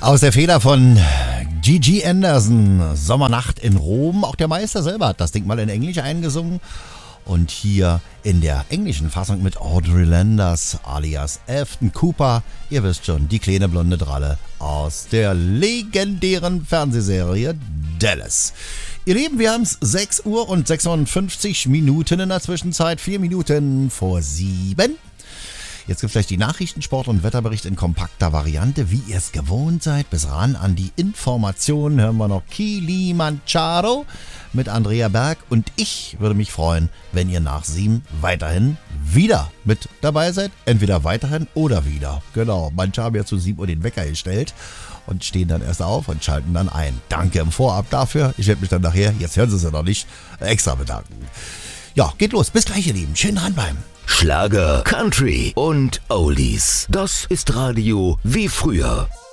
Aus der Feder von Gigi Anderson, Sommernacht in Rom. Auch der Meister selber hat das Ding mal in Englisch eingesungen. Und hier in der englischen Fassung mit Audrey Landers alias Afton Cooper. Ihr wisst schon, die kleine blonde Dralle aus der legendären Fernsehserie Dallas. Ihr Lieben, wir haben es 6 Uhr und 56 Minuten in der Zwischenzeit. 4 Minuten vor 7. Jetzt gibt es gleich die Nachrichten, Sport- und Wetterbericht in kompakter Variante, wie ihr es gewohnt seid. Bis ran an die Informationen hören wir noch Kilimanjaro mit Andrea Berg. Und ich würde mich freuen, wenn ihr nach 7 weiterhin wieder mit dabei seid. Entweder weiterhin oder wieder. Genau, manche haben ja zu 7 Uhr den Wecker gestellt und stehen dann erst auf und schalten dann ein. Danke im Vorab dafür. Ich werde mich dann nachher, jetzt hören Sie es ja noch nicht, extra bedanken. Ja, geht los. Bis gleich, ihr Lieben. Schön dranbleiben. Schlager, Country und Oldies. Das ist Radio wie früher.